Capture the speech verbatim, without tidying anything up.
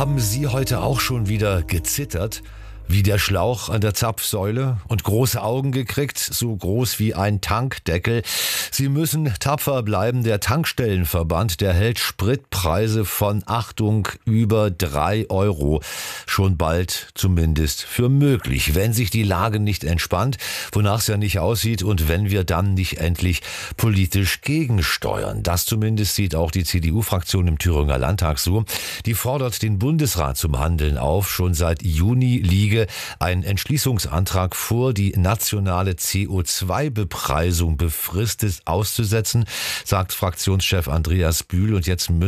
Haben Sie heute auch schon wieder gezittert? Wie der Schlauch an der Zapfsäule und große Augen gekriegt, so groß wie ein Tankdeckel. Sie müssen tapfer bleiben. Der Tankstellenverband, der hält Spritpreise von, Achtung, über drei Euro schon bald zumindest für möglich, wenn sich die Lage nicht entspannt, wonach es ja nicht aussieht, und wenn wir dann nicht endlich politisch gegensteuern. Das zumindest sieht auch die C D U-Fraktion im Thüringer Landtag so. Die fordert den Bundesrat zum Handeln auf. Schon seit Juni liege ein Entschließungsantrag vor, die nationale C O zwei Bepreisung befristet auszusetzen, sagt Fraktionschef Andreas Bühl. Und jetzt müssen